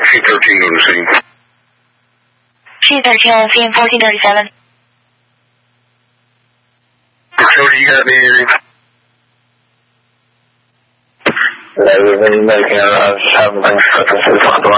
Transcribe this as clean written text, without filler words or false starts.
C13 on the scene. C13 on the scene, 1437. Shorty, you got anything? Everybody making just having things cut this is on the line.